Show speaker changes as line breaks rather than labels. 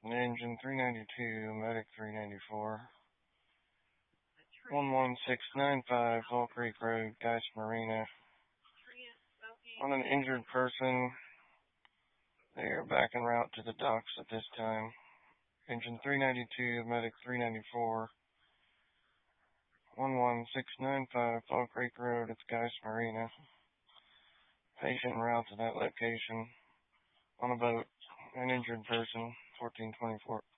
Engine 392, Medic 394. 11695 Fall Creek Road, Geist Marina. On an injured person. They are back en route to the docks at this time. Engine 392, Medic 394. 11695 Fall Creek Road, it's Geist Marina. Patient en route to that location. On a boat, an injured person, 1424.